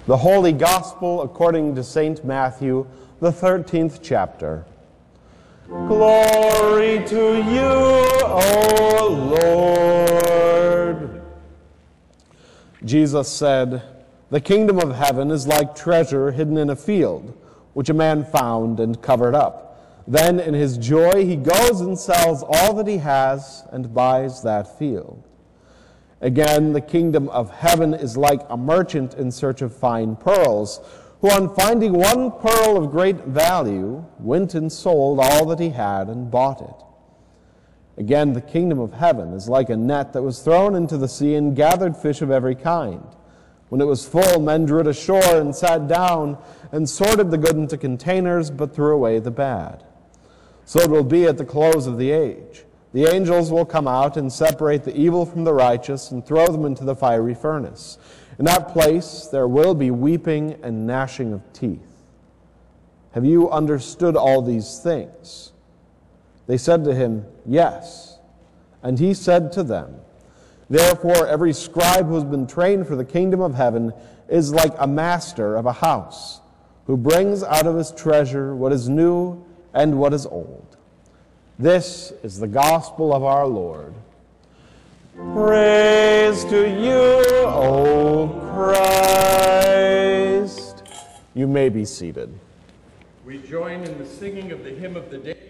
The Holy Gospel according to St. Matthew, the 13th chapter. Glory to you, O Lord. Jesus said, "The kingdom of heaven is like treasure hidden in a field, which a man found and covered up. Then in his joy he goes and sells all that he has and buys that field. Again, the kingdom of heaven is like a merchant in search of fine pearls, who on finding one pearl of great value, went and sold all that he had and bought it. Again, the kingdom of heaven is like a net that was thrown into the sea and gathered fish of every kind. When it was full, men drew it ashore and sat down and sorted the good into containers, but threw away the bad. So it will be at the close of the age. The angels will come out and separate the evil from the righteous and throw them into the fiery furnace. In that place there will be weeping and gnashing of teeth. Have you understood all these things?" They said to him, "Yes." And he said to them, "Therefore every scribe who has been trained for the kingdom of heaven is like a master of a house, who brings out of his treasure what is new and what is old." This is the gospel of our Lord. Praise to you, O Christ. You may be seated. We join in the singing of the hymn of the day.